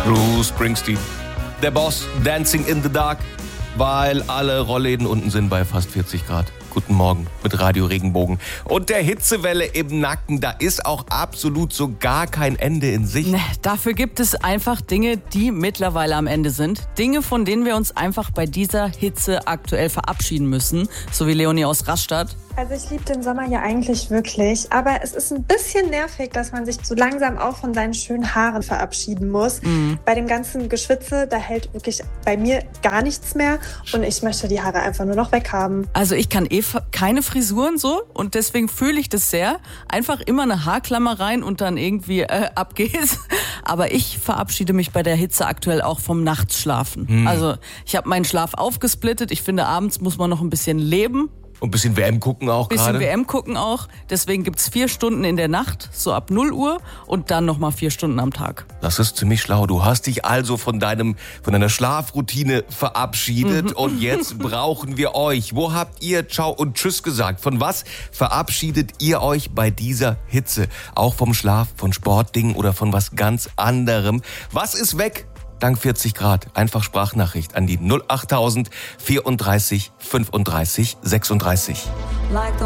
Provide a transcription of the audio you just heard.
Bruce Springsteen. Der Boss, Dancing in the Dark, weil alle Rollläden unten sind bei fast 40 Grad. Guten Morgen mit Radio Regenbogen. Und der Hitzewelle im Nacken, da ist auch absolut so gar kein Ende in Sicht. Nee, dafür gibt es einfach Dinge, die mittlerweile am Ende sind. Dinge, von denen wir uns einfach bei dieser Hitze aktuell verabschieden müssen. So wie Leonie aus Rastatt. Also ich liebe den Sommer ja eigentlich wirklich, aber es ist ein bisschen nervig, dass man sich so langsam auch von seinen schönen Haaren verabschieden muss. Bei dem ganzen Geschwitze, da hält wirklich bei mir gar nichts mehr und ich möchte die Haare einfach nur noch weghaben. Also ich kann keine Frisuren so und deswegen fühle ich das sehr. Einfach immer eine Haarklammer rein und dann irgendwie ab geht's. Aber ich verabschiede mich bei der Hitze aktuell auch vom Nachtsschlafen. Also ich habe meinen Schlaf aufgesplittet. Ich finde, abends muss man noch ein bisschen leben. Und ein bisschen WM gucken auch gerade. Bisschen WM gucken auch. Deswegen gibt's 4 Stunden in der Nacht, so ab 0 Uhr und dann nochmal 4 Stunden am Tag. Das ist ziemlich schlau. Du hast dich also von deiner Schlafroutine verabschiedet und jetzt brauchen wir euch. Wo habt ihr Ciao und Tschüss gesagt? Von was verabschiedet ihr euch bei dieser Hitze? Auch vom Schlaf, von Sportdingen oder von was ganz anderem? Was ist weg? Dank 40 Grad. Einfach Sprachnachricht an die 08000 34 35 36.